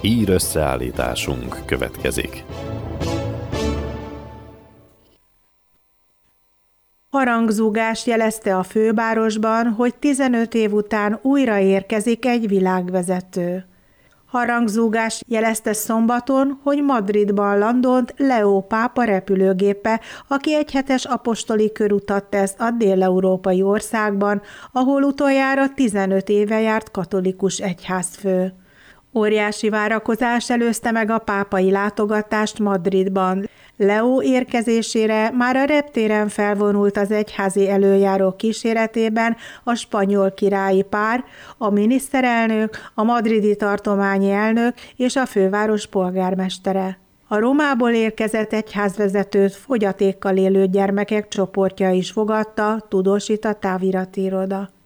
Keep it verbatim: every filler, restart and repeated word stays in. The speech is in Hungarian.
Hír összeállításunk következik. Harangzúgás jelezte a fővárosban, hogy tizenöt év után újra érkezik egy világvezető. Harangzúgás jelezte szombaton, hogy Madridban landolt Leo pápa repülőgépe, aki egy hetes apostoli körutat tesz a dél-európai országban, ahol utoljára tizenöt éve járt katolikus egyházfő. Óriási várakozás előzte meg a pápai látogatást Madridban. Leo érkezésére már a reptéren felvonult az egyházi előjáró kíséretében a spanyol királyi pár, a miniszterelnök, a madridi tartományi elnök és a főváros polgármestere. A Rómából érkezett egyházvezetőt fogyatékkal élő gyermekek csoportja is fogadta, tudósít a távirati iroda.